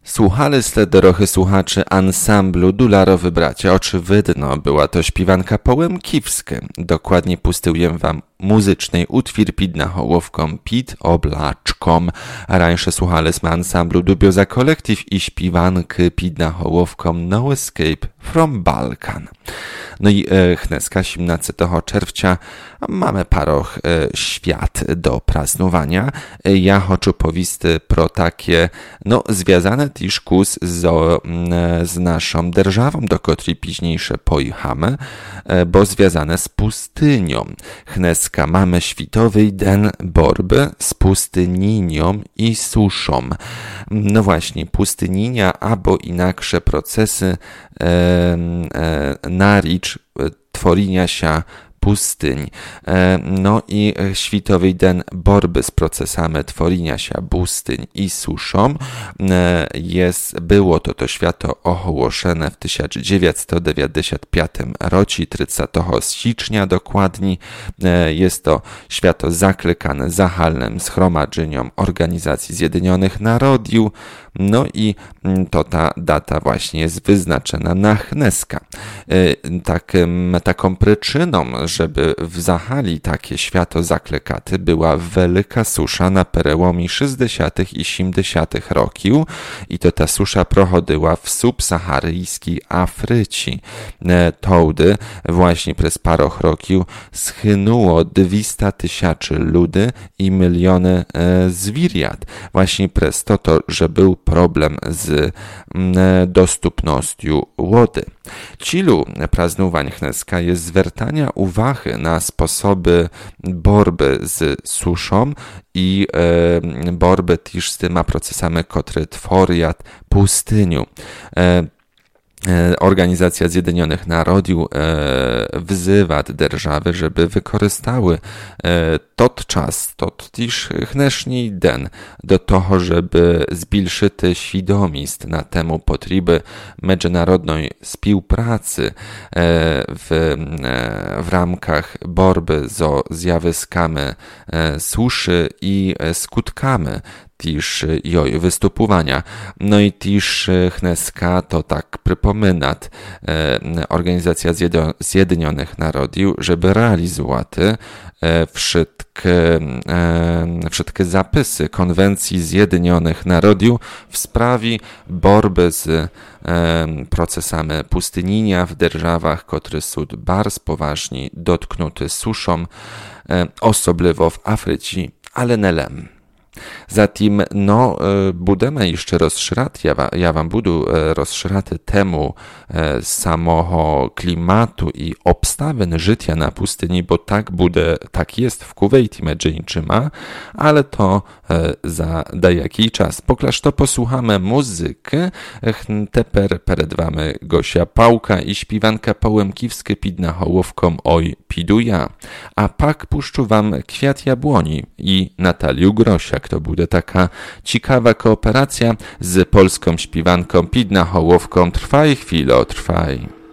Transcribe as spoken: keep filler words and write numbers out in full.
Słuchali ste dorochy słuchaczy ansamblu Dularowy Bracia. Oczywidno była to śpiewanka połemkiwska. Dokładnie pustyłem wam muzycznej utwór pid na hołowką, pid oblaczkom. Rańsze słuchaliśmy ansamblu Dubioza Collective i śpiewanki pid na hołowką No Escape from Balkan. No i e, chneska siedemnastego czerwca mamy paroch e, świat do praznowania. E, ja chcę powisty pro takie, no, związane też kus z, e, z naszą державą, do której późniejsze pojechamy, e, bo związane z pustynią. Chneska mamy światowy den borby z pustynią i suszą. No właśnie, pustyninia albo inaksze procesy e, e, na ricz tworzenia się pustyń. No i światowy den borby z procesami tworzenia się pustyń i suszą jest, było to to święto ogłoszone w tysiąc dziewięćset dziewięćdziesiątym piątym roku, trzydziestego stycznia dokładnie. Jest to święto zaklykane zachalnym zgromadzeniem Organizacji Zjednoczonych Narodów. No i to ta data właśnie jest wyznaczona na chneska. Takim, taką przyczyną, żeby w Zachali takie święto zaklekaty, była wielka susza na przełomie sześćdziesiątych i siedemdziesiątych roków i to ta susza prochodziła w subsaharyjskiej Afryce. Tołdy właśnie przez parę roków schynuło dwieście tysięcy ludzi i miliony zwierząt. Właśnie przez to, to, że był problem z dostępnością wody. Cilu praznowań chneska jest zwracania uwagi na sposoby borby z suszą i e, borby też z tymi procesami, które tworzą pustynię. E, Organizacja Zjednoczonych Narodów e, wzywa держawy, żeby wykorzystały e, tot czas, tot też chneśni den do toho, żeby zwiększyć świadomość na temu potrzeby międzynarodnej współpracy e, w, e, w ramkach borby ze zjawiskami e, suszy i skutkami też jej występowania. No i też chneska to tak przypomina e, Organizacja Zjednoczonych Narodów, żeby realizować e, wszystkie, e, wszystkie zapisy Konwencji Zjednoczonych Narodów w sprawie borby z e, procesami pustynienia w державach, które są bardzo poważnie dotknięte suszą, e, osobliwo w Afryce, ale nie lem. Zatem, no, budemy jeszcze rozszerzać, ja, ja wam budę rozszerzać temu samego klimatu i obstawin życia na pustyni, bo tak bude, tak jest w Kuwejcie między innymi, ale to za jakiś czas. Poklaż to posłuchamy muzykę. Teper przed wami Gosia Pałka i śpiewanka połemkiwskie pid na hołowką Oj pidu ja. A pak puszczu wam Kwiat Jabłoni i Natalię Grosiak. To będzie taka ciekawa kooperacja z polską śpiewanką pid na hołowką. Trwaj chwilo, trwaj.